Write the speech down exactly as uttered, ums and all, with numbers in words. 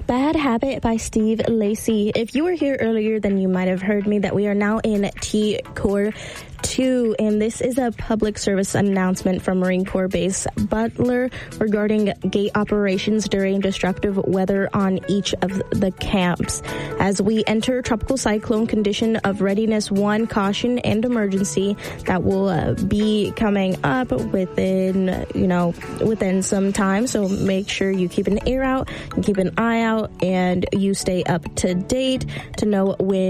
Bad Habit by Steve Lacy. If you were here earlier, then you might have heard me that we are now in T Corps two, and this is a public service announcement from Marine Corps Base Butler regarding gate operations during destructive weather on each of the camps. As we enter tropical cyclone condition of readiness one, caution and emergency that will uh, be coming up within, you know, within some time. So make sure you keep an ear out and keep an eye out, and you stay up to date to know when